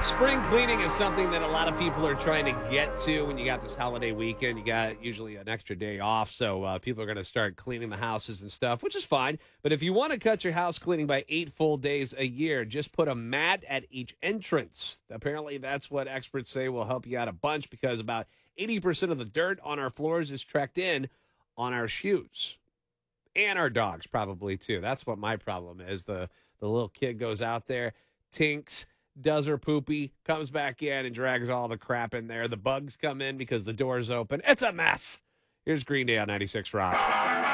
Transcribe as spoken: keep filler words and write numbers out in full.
Spring cleaning is something that a lot of people are trying to get to when you got this holiday weekend. You got usually an extra day off, so uh, people are going to start cleaning the houses and stuff, which is fine. But if you want to cut your house cleaning by eight full days a year, just put a mat at each entrance. Apparently, that's what experts say will help you out a bunch because about eighty percent of the dirt on our floors is trekked in on our shoes. And our dogs probably, too. That's what my problem is. The, the little kid goes out there, tinks, does her poopy, comes back in and drags all the crap in there. The bugs come in because the door's open. It's a mess. Here's Green Day on ninety-six Rock.